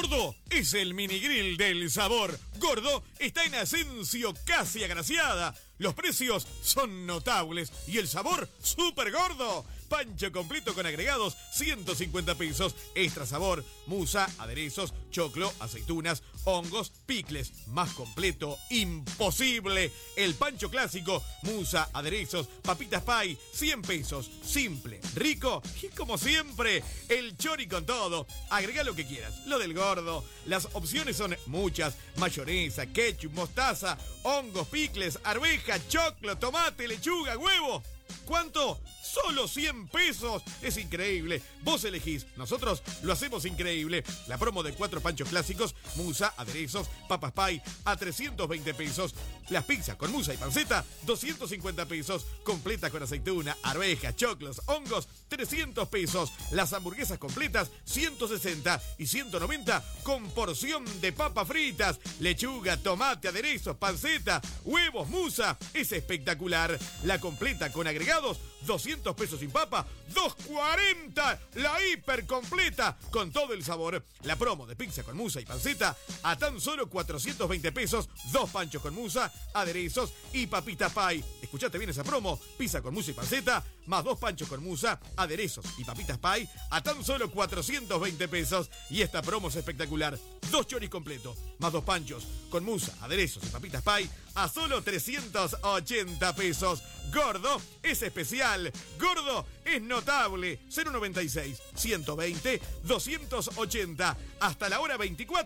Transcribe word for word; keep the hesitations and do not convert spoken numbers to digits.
Gordo es el minigrill del sabor. Gordo está en Asensio, casi agraciada. Los precios son notables y el sabor súper gordo. Pancho completo con agregados, ciento cincuenta pesos. Extra sabor, musa, aderezos, choclo, aceitunas, hongos, picles. Más completo, imposible. El pancho clásico, musa, aderezos, papitas pie, cien pesos. Simple, rico y como siempre, el chori con todo. Agrega lo que quieras. Lo del gordo. Las opciones son muchas. Mayonesa, ketchup, mostaza, hongos, picles, arveja, choclo, tomate, lechuga, huevo. ¿Cuánto? Solo cien pesos. Es increíble. Vos elegís. Nosotros lo hacemos increíble. La promo de cuatro panchos clásicos, musa, aderezos, papas pie a trescientos veinte pesos. Las pizzas con musa y panceta, doscientos cincuenta pesos. Completa con aceituna, arveja, choclos, hongos, trescientos pesos. Las hamburguesas completas, ciento sesenta y ciento noventa con porción de papas fritas, lechuga, tomate, aderezos, panceta, huevos, musa. Es espectacular. La completa con agregados, doscientos pesos sin papa, doscientos cuarenta. La hiper completa con todo el sabor. La promo de pizza con musa y panceta a tan solo cuatrocientos veinte pesos. Dos panchos con musa, aderezos y papitas pie. Escuchate bien esa promo. Pizza con musa y panceta más dos panchos con musa, aderezos y papitas pie a tan solo cuatrocientos veinte pesos. Y esta promo es espectacular. Dos choris completos más dos panchos con musa, aderezos y papitas pie a solo trescientos ochenta pesos. Gordo es especial. Gordo es notable. Cero noventa y seis, ciento veinte, doscientos ochenta. Hasta la hora veinticuatro.